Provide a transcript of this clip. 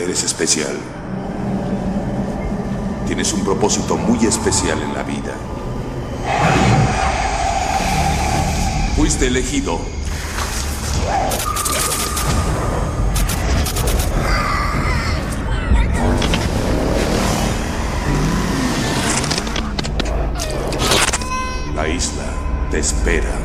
Eres especial. Tienes un propósito muy especial en la vida. Fuiste elegido. La isla te espera.